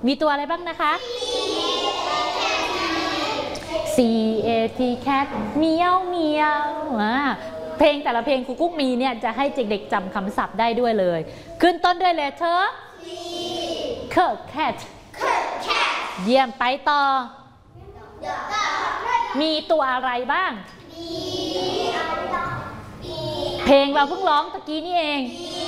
มีตัวอะไรบ้างนะคะ C A T cat เมียวเมียวเพลงแต่ละเพลงครูกุ๊กมีเนี่ยจะให้เด็กๆจำคำศัพท์ได้ด้วยเลยขึ้นต้นด้วย letter C cat เยี่ยมไปต่อมีตัวอะไรบ้างเพลงเราเพิ่งร้องตะกี้นี่เอง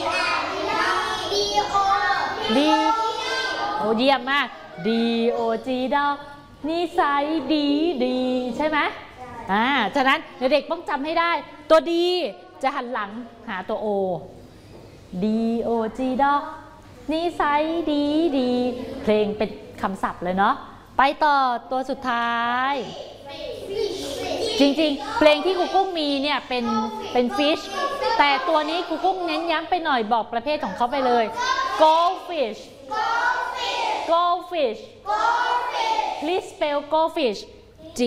ดีโอ้เยี่ยมมาก D O G ดอกนิสัยดีดีใช่ไหมฉะนั้นเด็กๆต้องจำให้ได้ตัวดีจะหันหลังหาตัว O D O G ดอกนิสัยดีดีเพลงเป็นคำศัพท์เลยเนาะไปต่อตัวสุดท้ายจริงๆเพลงที่ครูกุ้งมีเนี่ยเป็น fish แต่ตัวนี้ครูกุ้งเน้นย้ำไปหน่อยบอกประเภทของเขาไปเลย goldfish goldfish please spell goldfish G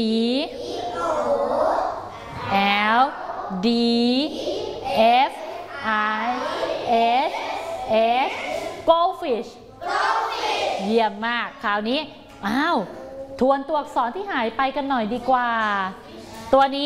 L D F I S H goldfish เยี่ยมมากคราวนี้ทวนตัวอักษรที่หายไปกันหน่อยดีกว่าตัวนี้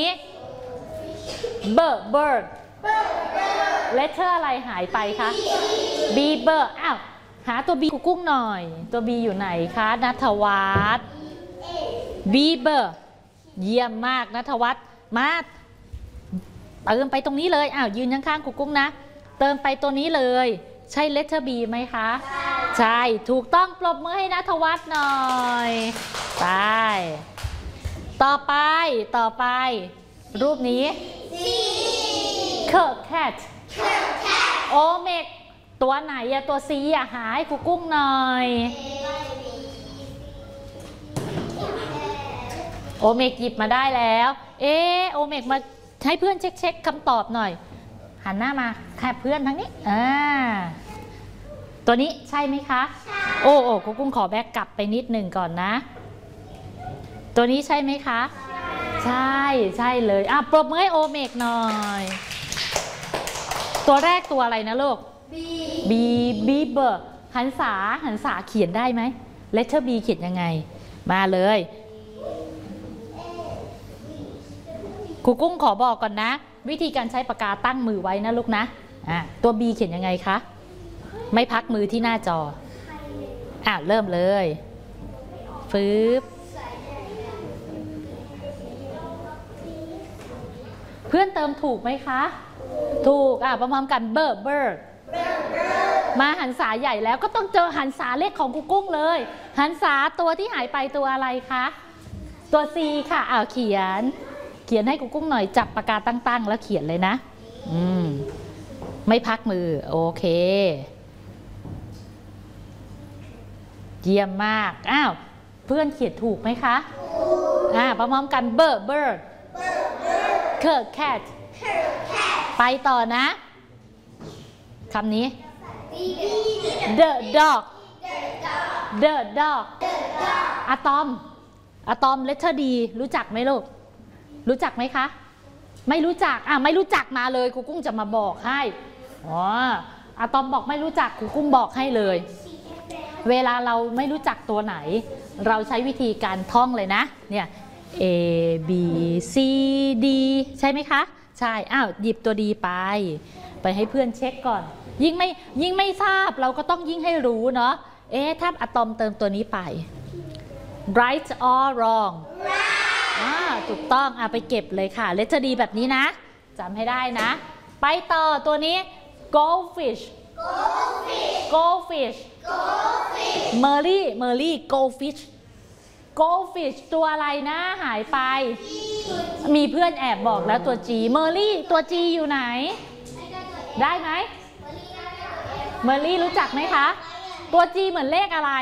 bird letter อะไรหายไปคะ B bird หาตัว B ครูกุ้งหน่อยตัว B อยู่ไหนคะณัฐวัฒน์ B bird เยี่ยมมากณัฐวัฒน์มาเติมไปตรงนี้เลยยืนข้างๆครูกุ้งนะเติมไปตัวนี้เลยใช่ letter B ไหมคะใช่ถูกต้องปรบมือให้ณัฐวัฒน์หน่อยไปต่อไปรูปนี้ cat โอเมกตัวไหนตัว C หาให้ครูกุ้งหน่อยโอเมกหยิบมาได้แล้วโอเมกมาให้เพื่อนเช็คคำตอบหน่อยหันหน้ามาแค่เพื่อนทั้งนี้ตัวนี้ใช่ไหมคะโอ้ครูกุ้งขอแบกกลับไปนิดหนึ่งก่อนนะตัวนี้ใช่ไหมคะใช่เลยปรบมือให้โอเมกหน่อยตัวแรกตัวอะไรนะลูก Bเบอร์หันษาเขียนได้ไหม letter B เขียนยังไงมาเลยครูกุ้งขอบอกก่อนนะวิธีการใช้ปากกาตั้งมือไว้นะลูกนะตัว B เขียนยังไงคะไม่พักมือที่หน้าจอเริ่มเลยฟืบเพื่อนเติมถูกไหมคะถูกประมาณกันเบอร์มาหันษาใหญ่แล้วก็ต้องเจอหันษาเล็กของครูกุ้งเลยหันษาตัวที่หายไปตัวอะไรคะตัว C ค่ะเขียนให้ครูกุ้งหน่อยจับปากกาตั้งๆแล้วเขียนเลยนะไม่พักมือโอเคเยี่ยมมากเพื่อนเขียนถูกไหมคะประมาณกันเบอร์cat ไปต่อนะคำนี้ the dog อะตอม letter D รู้จักไหมลูกรู้จักไหมคะไม่รู้จักไม่รู้จักมาเลยครูกุ้งจะมาบอกให้อะตอมบอกไม่รู้จักครูกุ้งบอกให้เลยเวลาเราไม่รู้จักตัวไหนเราใช้วิธีการท่องเลยนะเนี่ย A B C D ใช่ไหมคะใช่หยิบตัวดีไปให้เพื่อนเช็คก่อนยิ่งไม่ทราบเราก็ต้องยิ่งให้รู้เนาะถ้าอะตอมเติมตัวนี้ไป right or wrong ถูกต้องไปเก็บเลยค่ะ letter D แบบนี้นะจำให้ได้นะไปต่อตัวนี้ goldfishเมอรี่ goldfish ตัวอะไรนะหายไปมีเพื่อนแอบบอกแล้วตัว G เมอรี่ตัว G อยู่ไหนได้ไหมเมอรี่รู้จักไหมคะตัว G เหมือนเลขอะไร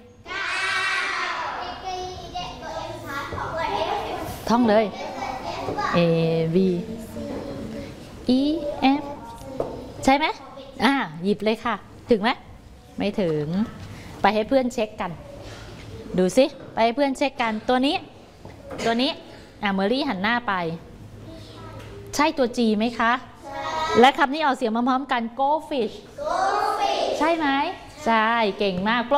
ท่องเลย A B E F ใช่ไหมหยิบเลยค่ะถึงไหมไม่ถึงไปให้เพื่อนเช็คกันดูสิไปให้เพื่อนเช็คกันตัวนี้เมอรี่หันหน้าไปใช่ตัว G ไหมคะและคำนี้ออกเสียงพร้อมๆกัน goldfish ใช่ไหมใช่เก่งมาก